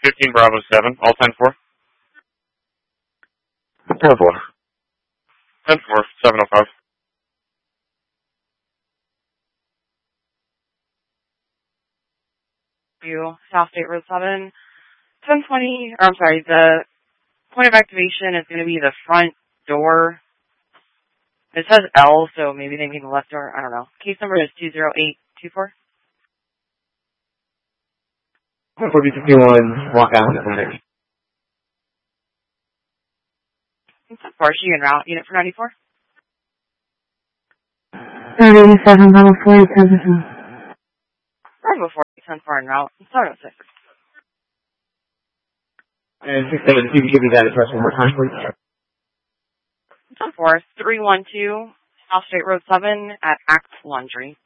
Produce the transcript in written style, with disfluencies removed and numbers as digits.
15 Bravo 7, all 10-4. 10-4. 10-4, 705. South State Road 7, 1020, or I'm sorry, the point of activation is going to be the front door. It says L, so maybe they mean the left door. I don't know. Case number is 20824. 4051, walk out. 10-4, she en route. Unit for 94. 37, level 4, 10-4. Bravo 4, 10-4 en route. 706. And 672, can you give me that address one more time, please? 10-4, 312, South State Road 7 at Axe Laundry.